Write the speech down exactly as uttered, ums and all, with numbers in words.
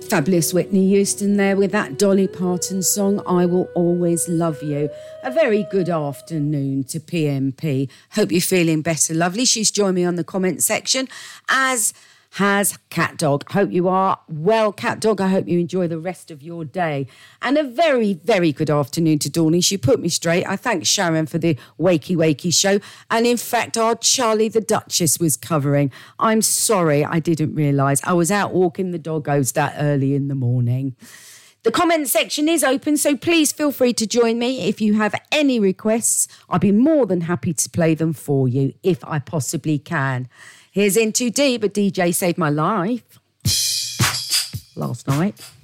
Fabulous Whitney Houston there with that Dolly Parton song, I Will Always Love You. A very good afternoon to P M P. Hope you're feeling better, lovely. She's joined me on the comment section, as has Cat Dog. Hope you are well, Cat Dog. I hope you enjoy the rest of your day. And a very, very good afternoon to Dawny. She put me straight. I thank Sharon for the Wakey Wakey show. And in fact, our Charlie the Duchess was covering. I'm sorry, I didn't realise. I was out walking the doggos that early in the morning. The comment section is open, so please feel free to join me. If you have any requests, I'll be more than happy to play them for you, if I possibly can. Here's In Too Deep, a D J saved my life last night.